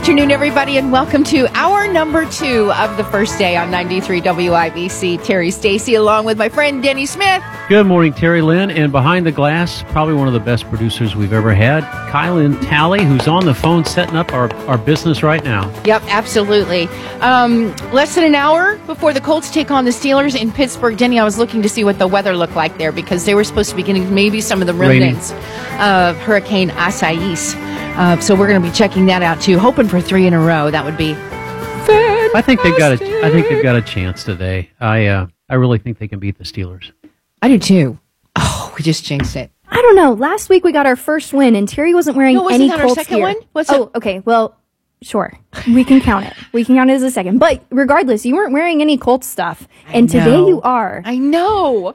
afternoon, everybody, and welcome to hour number 2 of the first day on 93 WIBC. Terry Stacy, along with my friend Denny Smith. Good morning, Terry Lynn. And behind the glass, probably one of the best producers we've ever had, Kylan Talley, who's on the phone setting up our business right now. Yep, absolutely. Less than an hour before the Colts take on the Steelers in Pittsburgh. Denny, I was looking to see what the weather looked like there because they were supposed to be getting maybe some of the remnants of Hurricane Isaias. So we're going to be checking that out too. Hoping for 3 in a row. That would be fantastic. I think they've got a chance today. I really think they can beat the Steelers. I do too. Oh, we just jinxed it. I don't know. Last week we got our first win, and Terry wasn't wearing any Colts our second gear. One? Okay. Well, sure. We can count it. We can count it as a second. But regardless, you weren't wearing any Colts stuff, and today you are. I know.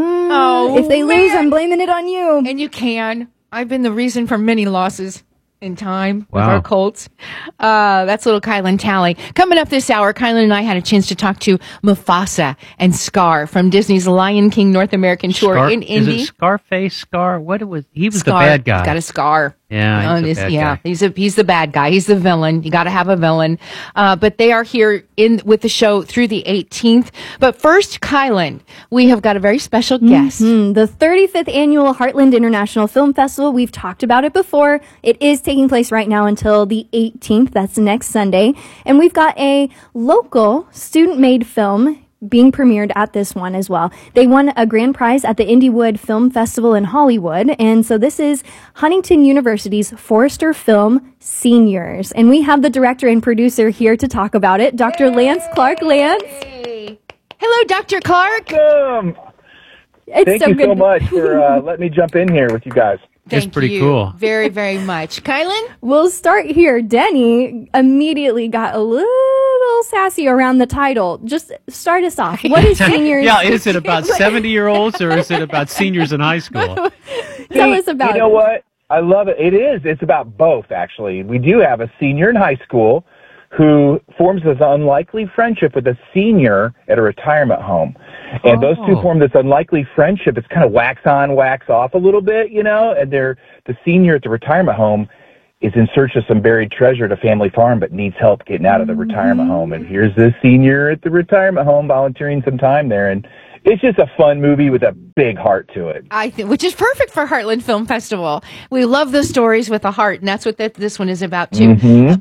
If they lose, I'm blaming it on you. And you can. I've been the reason for many losses in time with Wow. our Colts. That's little Kylan Talley. Coming up this hour, Kylan and I had a chance to talk to Mufasa and Scar from Disney's Lion King North American tour in Indy. Is it Scarface? Scar? What was he? Was Scar. the bad guy? He's got a scar. Yeah, he's the bad guy. He's the bad guy. He's the villain. You got to have a villain. But they are here with the show through the 18th. But first, Kylan, we have got a very special guest. The 35th Annual Heartland International Film Festival. We've talked about it before. It is taking place right now until the 18th. That's next Sunday. And we've got a local student-made film being premiered at this one as well. They won a grand prize at the Indywood Film Festival in Hollywood. And so this is Huntington University's Forrester Film Seniors. And we have the director and producer here to talk about it, Dr. Lance Clark. Lance. Hey. Hello, Dr. Clark. Awesome. Thank you so much for letting me jump in here with you guys. Thank It's pretty you cool. very, very much. Kylan? We'll start here. Denny immediately got a little sassy around the title. Just start us off. What is seniors? Yeah, is it about 70-year-olds or is it about seniors in high school? Tell us about it. You know what? I love it. It is. It's about both, actually. We do have a senior in high school who forms this unlikely friendship with a senior at a retirement home. And those two form this unlikely friendship. It's kind of wax on, wax off a little bit, you know, and the senior at the retirement home is in search of some buried treasure at a family farm, but needs help getting out of the retirement home. And here's this senior at the retirement home volunteering some time there. And it's just a fun movie with a big heart to it. Which is perfect for Heartland Film Festival. We love the stories with a heart, and that's what this one is about too.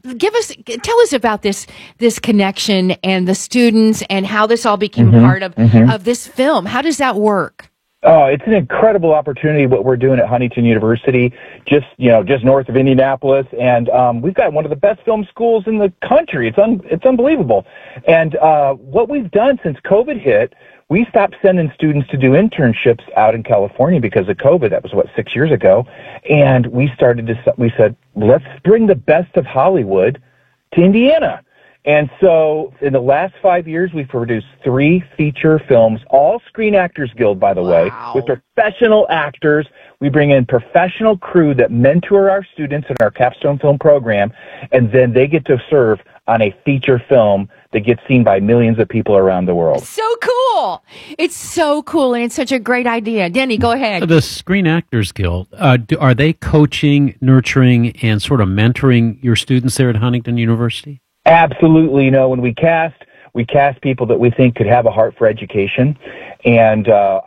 Tell us about this connection and the students and how this all became part of this film. How does that work? Oh, it's an incredible opportunity what we're doing at Huntington University, just north of Indianapolis, and we've got one of the best film schools in the country. It's unbelievable. And what we've done since COVID hit, we stopped sending students to do internships out in California because of COVID. That was 6 years ago, and we said, let's bring the best of Hollywood to Indiana. And so in the last 5 years, we've produced 3 feature films, all Screen Actors Guild, by the way, with professional actors. We bring in professional crew that mentor our students in our capstone film program, and then they get to serve on a feature film that gets seen by millions of people around the world. So cool. It's so cool, and it's such a great idea. Denny, go ahead. The Screen Actors Guild, are they coaching, nurturing, and sort of mentoring your students there at Huntington University? Absolutely. When we cast people that we think could have a heart for education. And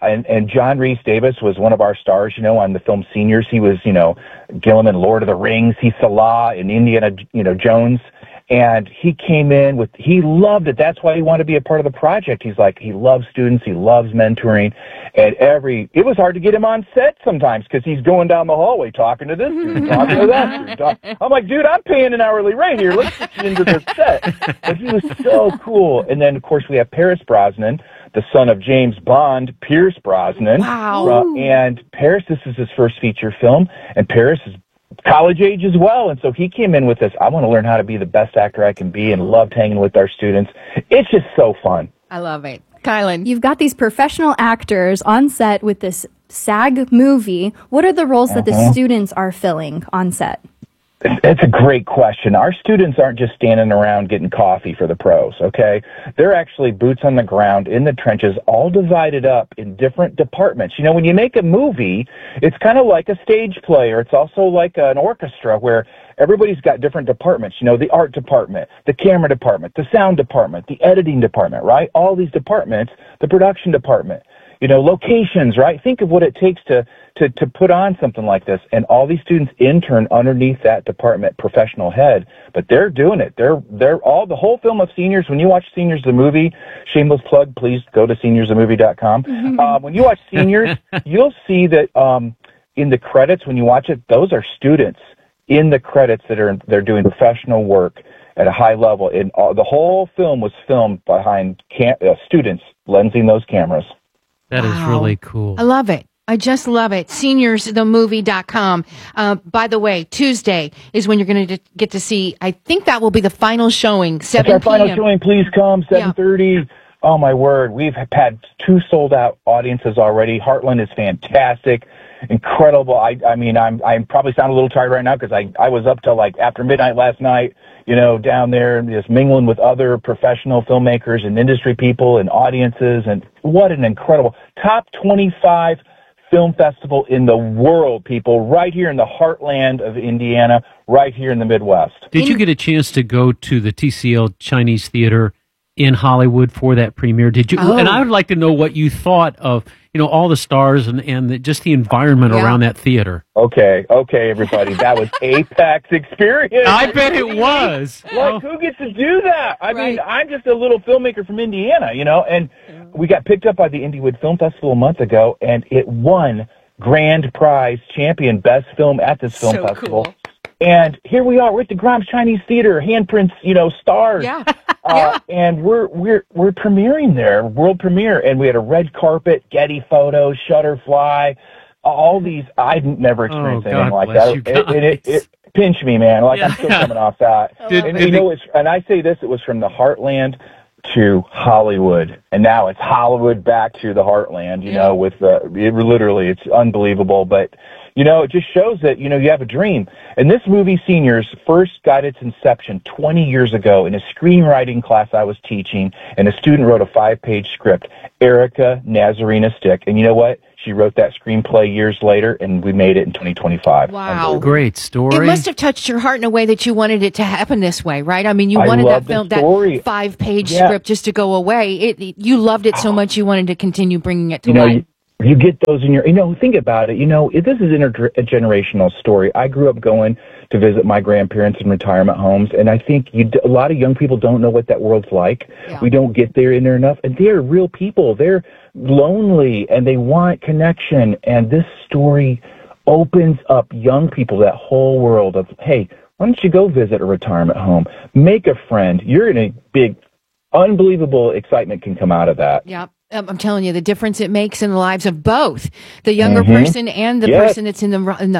John Rhys Davis was one of our stars, on the film Seniors. He was, Gilliam in Lord of the Rings. He's Salah in Indiana, Jones. And he came in he loved it. That's why he wanted to be a part of the project. He's like, he loves students. He loves mentoring. And it was hard to get him on set sometimes because he's going down the hallway talking to this student, talking to that student. I'm like, dude, I'm paying an hourly rate here. Let's get you into this set. But he was so cool. And then, of course, we have Pierce Brosnan, the son of James Bond, Pierce Brosnan. Wow. And Pierce, this is his first feature film. And Pierce is college age as well, and so he came in with this, I want to learn how to be the best actor I can be, and loved hanging with our students. It's just so fun. I love it. Kylan. You've got these professional actors on set with this SAG movie. What are the roles that the students are filling on set? It's a great question. Our students aren't just standing around getting coffee for the pros, okay? They're actually boots on the ground in the trenches, all divided up in different departments. When you make a movie, it's kind of like a stage play, or it's also like an orchestra where everybody's got different departments, the art department, the camera department, the sound department, the editing department, right? All these departments, the production department, locations, right? Think of what it takes to put on something like this. And all these students intern underneath that department professional head, but they're doing it. They're the whole film of Seniors. When you watch Seniors, the movie, shameless plug, please go to seniorsthemovie.com. When you watch Seniors, you'll see that, in the credits, when you watch it, those are students in the credits they're doing professional work at a high level. And the whole film was filmed behind students lensing those cameras. That is really cool. I love it. I just love it. Seniorsthemovie.com. By the way, Tuesday is when you're going to get to see, I think that will be the final showing, 7 It's our final showing. Please come, 7:30. Yeah. Oh, my word. We've had 2 sold-out audiences already. Heartland is fantastic, incredible. I mean, I'm probably sound a little tired right now because I was up till like after midnight last night, down there just mingling with other professional filmmakers and industry people and audiences. And what an incredible top 25 film festival in the world, people, right here in the heartland of Indiana, right here in the Midwest. Did you get a chance to go to the TCL Chinese Theater in Hollywood for that premiere? Did you? And I would like to know what you thought of, all the stars and just the environment around that theater. Okay, everybody. That was Apex experience. I bet it was. Like, who gets to do that? I mean, I'm just a little filmmaker from Indiana, and we got picked up by the Indywood Film Festival a month ago, and it won grand prize champion best film at this film festival. Cool. And here we are, we're at the Grimes Chinese Theater, handprints, stars. Yeah. And we're premiering there, world premiere, and we had a red carpet, Getty photos, Shutterfly, all these. I'd never experienced anything like that. It pinched me, man. Like I'm still coming off that. And I say this: it was from the heartland to Hollywood, and now it's Hollywood back to the heartland. With literally, it's unbelievable, but. It just shows that, you have a dream. And this movie, Seniors, first got its inception 20 years ago in a screenwriting class I was teaching, and a student wrote a 5-page script, Erica Nazarena Stick. And you know what? She wrote that screenplay years later, and we made it in 2025. Wow. Great story. It must have touched your heart in a way that you wanted it to happen this way, right? I mean, you wanted that film, that 5-page script just to go away. You loved it so much you wanted to continue bringing it to life. You get those in your, think about it. This is a generational story. I grew up going to visit my grandparents in retirement homes, and I think a lot of young people don't know what that world's like. Yeah. We don't get there in there enough, and they're real people. They're lonely, and they want connection, and this story opens up young people that whole world of, hey, why don't you go visit a retirement home? Make a friend. You're in a big, unbelievable excitement can come out of that. Yeah. I'm telling you, the difference it makes in the lives of both the younger person and the person that's in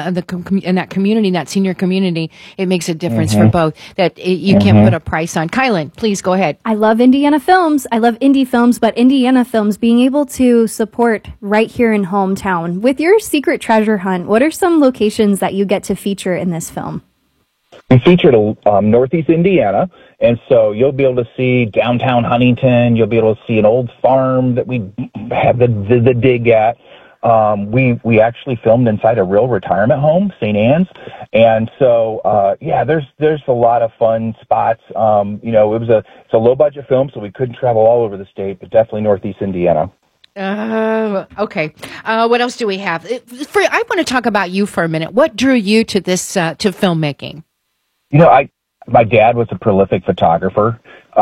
that community, that senior community. It makes a difference for both that you can't put a price on. Kylan, please go ahead. I love Indiana films. I love indie films, but Indiana films being able to support right here in hometown. With your secret treasure hunt, what are some locations that you get to feature in this film? We featured Northeast Indiana, and so you'll be able to see downtown Huntington. You'll be able to see an old farm that we have the dig at. We actually filmed inside a real retirement home, St. Anne's, and so there's a lot of fun spots. It's a low budget film, so we couldn't travel all over the state, but definitely Northeast Indiana. Okay. What else do we have? I want to talk about you for a minute. What drew you to this to filmmaking? My dad was a prolific photographer,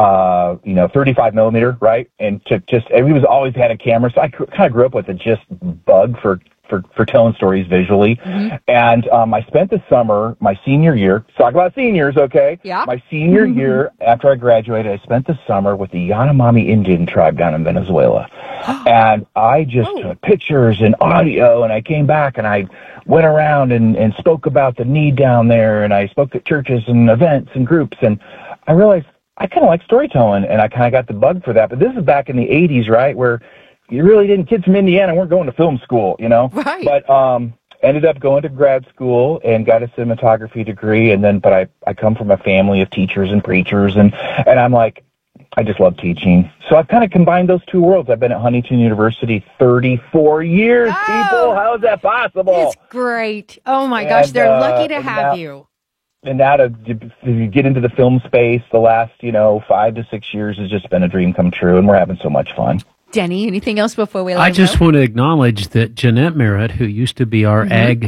35 millimeter, right? And he was always had a camera. So I kind of grew up with a just bug for telling stories visually. Mm-hmm. And I spent the summer, my senior year, talk about seniors, okay? Yeah. My senior year, after I graduated, I spent the summer with the Yanomami Indian tribe down in Venezuela. And I just took pictures and audio, and I came back and I went around and spoke about the need down there, and I spoke at churches and events and groups, and I realized I kind of like storytelling, and I kind of got the bug for that. But this is back in the 80s, right, where you really kids from Indiana weren't going to film school, Right. But ended up going to grad school and got a cinematography degree, but I come from a family of teachers and preachers, and I'm like, I just love teaching. So I've kind of combined those two worlds. I've been at Huntington University 34 years, people. How is that possible? It's great. Oh, my gosh. They're lucky to have you. and now to get into the film space the last, 5 to 6 years has just been a dream come true, and we're having so much fun. Denny, anything else before we let I just want to acknowledge that Jeanette Merritt, who used to be our ag,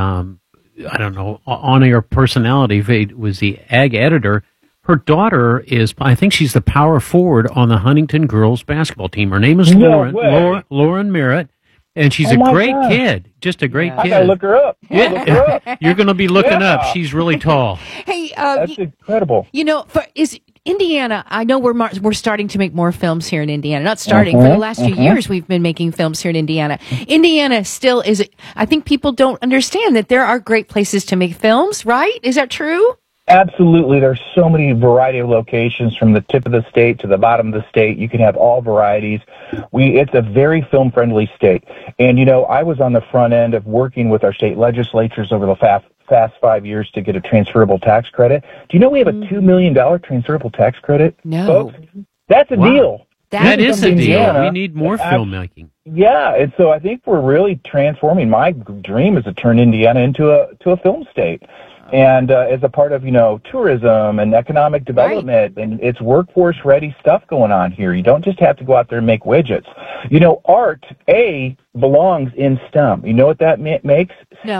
on-air personality, was the ag editor. Her daughter is, I think she's the power forward on the Huntington girls basketball team. Her name is Lauren Merritt, and she's a great kid, just a great kid. I gotta look her up. You're going to be looking up. She's really tall. Hey, that's incredible. Is Indiana, I know we're starting to make more films here in Indiana. Not starting, for the last few years we've been making films here in Indiana. Indiana still is, I think people don't understand that there are great places to make films, right? Is that true? Absolutely. There's so many variety of locations from the tip of the state to the bottom of the state. You can have all varieties. It's a very film-friendly state. And, I was on the front end of working with our state legislatures over the past 5 years to get a transferable tax credit. Do you know we have a $2 million transferable tax credit? No. Folks? That's a deal. That is a deal. We need more filmmaking. Yeah, and so I think we're really transforming. My dream is to turn Indiana into a film state. And as a part of, tourism and economic development, and it's workforce-ready stuff going on here. You don't just have to go out there and make widgets. Art, belongs in STEM. You know what that makes? No.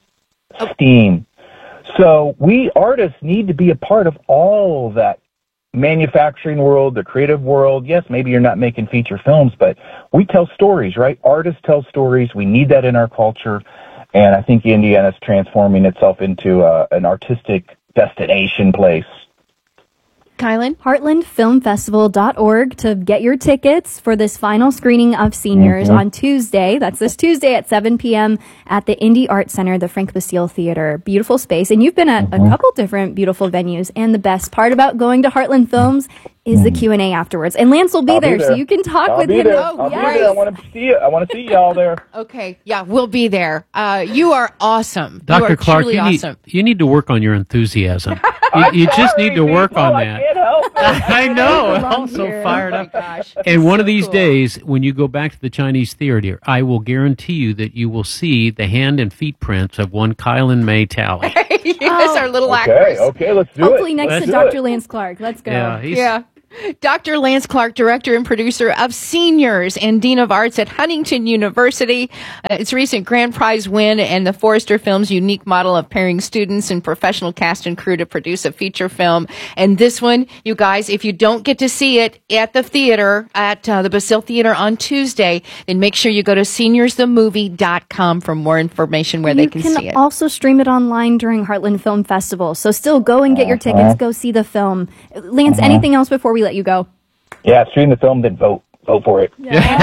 STEAM. So we artists need to be a part of all that manufacturing world, the creative world. Yes, maybe you're not making feature films, but we tell stories, right? Artists tell stories. We need that in our culture. And I think Indiana's transforming itself into an artistic destination place. Kylan? HeartlandFilmFestival.org to get your tickets for this final screening of Seniors on Tuesday. That's this Tuesday at 7 p.m. at the Indy Art Center, the Frank Basile Theater. Beautiful space. And you've been at a couple different beautiful venues. And the best part about going to Heartland Films is the Q&A afterwards. And Lance will be there, so you can talk with him. I'll be there. I want to see it. I want to see y'all there. Okay. Yeah, we'll be there. You are awesome. Dr. Clark, awesome. You need to work on your enthusiasm. You just need to work on that. I can't help it. I know. I'm so fired up. Gosh. And one of these days, when you go back to the Chinese theater, I will guarantee you that you will see the hand and feet prints of one Kylan May Talley. Yes, our little actors. Okay, let's do Hopefully it. next to Dr. Lance Clark. Let's go. Yeah. Dr. Lance Clark, director and producer of Seniors and Dean of Arts at Huntington University. Its recent grand prize win and the Forrester Films unique model of pairing students and professional cast and crew to produce a feature film. And this one, you guys, if you don't get to see it at the theater, at the Basile Theater on Tuesday, then make sure you go to seniorsthemovie.com for more information where they can see it. You can also stream it online during Heartland Film Festival. So still go and get your tickets, go see the film. Lance, anything else before we let you go? Yeah, stream the film, then vote for it.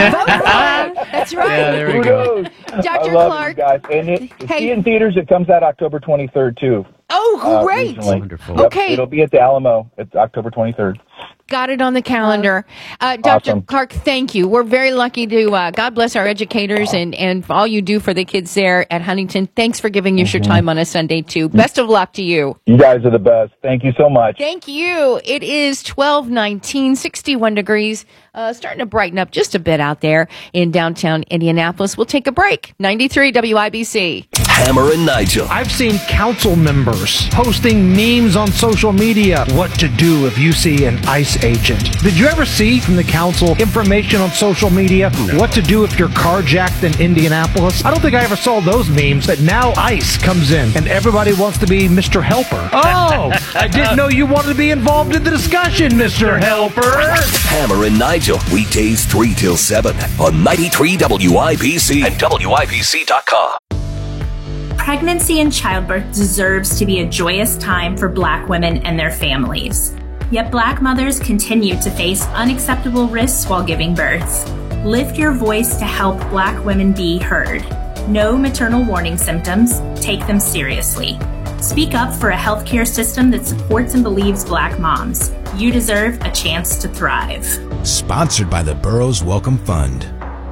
That's right. Yeah, there we go. Dr. I love Clark. you guys. And see in theaters, it comes out October 23rd, too. Oh, great. Wonderful. Yep, Okay. it'll be at the Alamo. It's October 23rd. Got it on the calendar. Dr. Awesome. Clark, thank you. We're very lucky to, God bless our educators and all you do for the kids there at Huntington. Thanks for giving us your time on a Sunday, too. Best of luck to you. You guys are the best. Thank you so much. Thank you. It is 12:19, 61 degrees, starting to brighten up just a bit out there in downtown Indianapolis. We'll take a break. 93 WIBC. Hammer and Nigel. I've seen council members posting memes on social media. What to do if you see an ICE agent. Did you ever see from the council information on social media? No. What to do if you're carjacked in Indianapolis? I don't think I ever saw those memes, but now ICE comes in and everybody wants to be Mr. Helper. Oh, I didn't know you wanted to be involved in the discussion, Mr. Helper. Hammer and Nigel, weekdays 3 till 7 on 93 WIBC and WIBC.com. Pregnancy and childbirth deserves to be a joyous time for Black women and their families. Yet Black mothers continue to face unacceptable risks while giving birth. Lift your voice to help Black women be heard. Know maternal warning symptoms, take them seriously. Speak up for a healthcare system that supports and believes Black moms. You deserve a chance to thrive. Sponsored by the Burroughs Welcome Fund.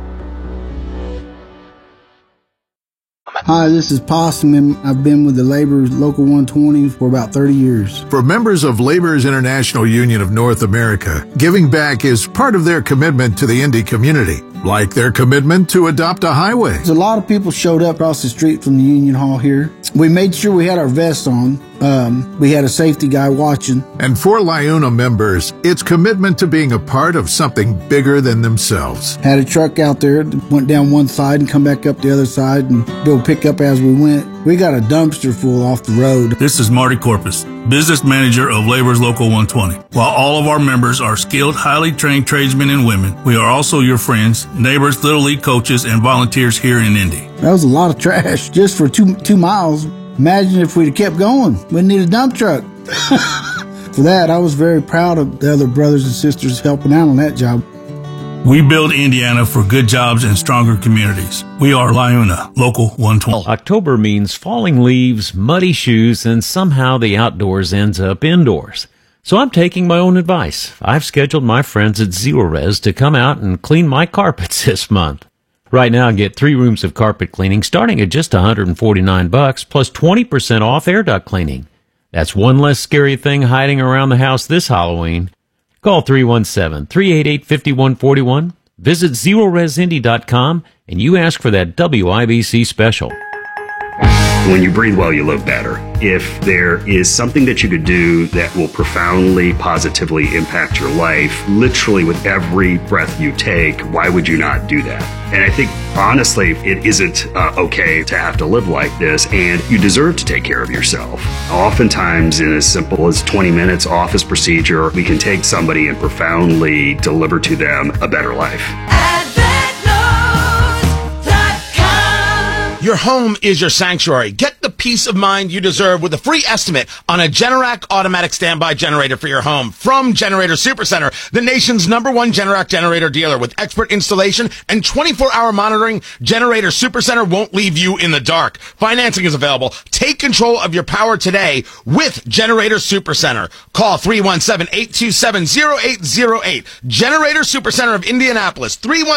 Hi, this is Possum, and I've been with the Laborers Local 120 for about 30 years. For members of Laborers International Union of North America, giving back is part of their commitment to the Indy community, like their commitment to adopt a highway. A lot of people showed up across the street from the Union Hall here. We made sure we had our vests on, we had a safety guy watching. And for LiUNA members, it's commitment to being a part of something bigger than themselves. Had a truck out there that went down one side and come back up the other side and go pick up as we went. We got a dumpster full off the road. This is Marty Corpus, business manager of Labor's Local 120. While all of our members are skilled, highly trained tradesmen and women, we are also your friends, neighbors, Little League coaches, and volunteers here in Indy. That was a lot of trash just for 2 miles. Imagine if we'd have kept going. We'd need a dump truck. For that, I was very proud of the other brothers and sisters helping out on that job. We build Indiana for good jobs and stronger communities. We are LiUNA, Local 120. October means falling leaves, muddy shoes, and somehow the outdoors ends up indoors. So I'm taking my own advice. I've scheduled my friends at Zerorez to come out and clean my carpets this month. Right now, get 3 rooms of carpet cleaning starting at just $149 plus 20% off air duct cleaning. That's one less scary thing hiding around the house this Halloween. Call 317-388-5141, visit ZerorezIndy.com, and you ask for that WIBC special. When you breathe well, you live better. If there is something that you could do that will profoundly, positively impact your life, literally with every breath you take, why would you not do that? And I think, honestly, it isn't okay to have to live like this, and you deserve to take care of yourself. Oftentimes, in as simple as 20 minutes office procedure, we can take somebody and profoundly deliver to them a better life. Your home is your sanctuary. Get the peace of mind you deserve with a free estimate on a Generac automatic standby generator for your home from Generator Supercenter, the nation's #1 Generac generator dealer. With expert installation and 24-hour monitoring, Generator Supercenter won't leave you in the dark. Financing is available. Take control of your power today with Generator Supercenter. Call 317-827-0808. Generator Supercenter of Indianapolis,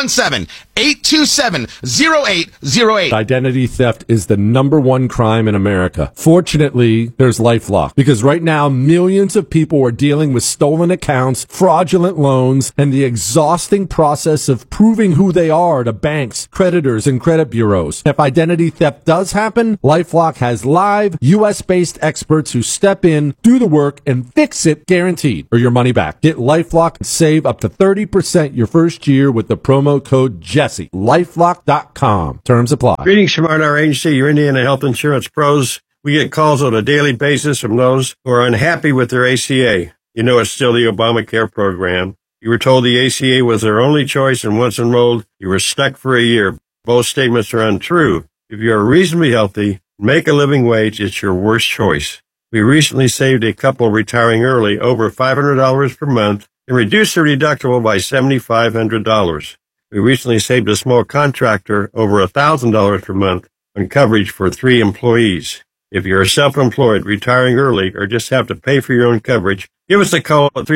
317-827-0808. Identity theft is the #1 crime in America. Fortunately, there's LifeLock, because right now millions of people are dealing with stolen accounts, fraudulent loans, and the exhausting process of proving who they are to banks, creditors, and credit bureaus. If identity theft does happen, LifeLock has live US-based experts who step in, do the work, and fix it guaranteed, or your money back. Get LifeLock and save up to 30% your first year with the promo code Jesse. LifeLock.com. Terms apply. Greetings from our agency, your Indiana Health Insurance Pros. We get calls on a daily basis from those who are unhappy with their ACA. You know it's still the Obamacare program. You were told the ACA was their only choice, and once enrolled, you were stuck for a year. Both statements are untrue. If you are reasonably healthy, make a living wage, it's your worst choice. We recently saved a couple retiring early over $500 per month and reduced their deductible by $7,500. We recently saved a small contractor over $1,000 per month on coverage for 3 employees. If you're self-employed, retiring early, or just have to pay for your own coverage, give us a call at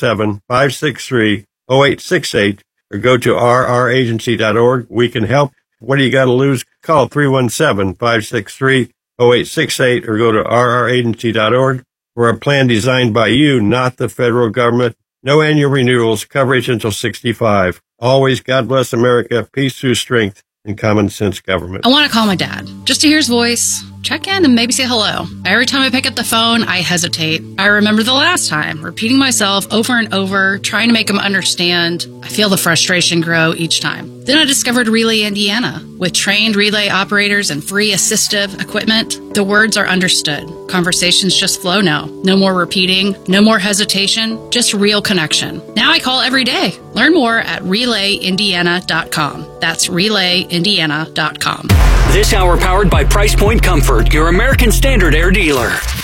317-563-0868 or go to rragency.org. We can help. What do you got to lose? Call 317-563-0868 or go to rragency.org. We're a plan designed by you, not the federal government. No annual renewals, coverage until 65. Always, God bless America, peace through strength, and common sense government. I want to call my dad, just to hear his voice, check in, and maybe say hello. Every time I pick up the phone, I hesitate. I remember the last time, repeating myself over and over, trying to make him understand. I feel the frustration grow each time. Then I discovered Relay Indiana. With trained relay operators and free assistive equipment, the words are understood. Conversations just flow now. No more repeating, no more hesitation, just real connection. Now I call every day. Learn more at RelayIndiana.com. That's RelayIndiana.com. This hour powered by Price Point Comfort, your American Standard Air dealer.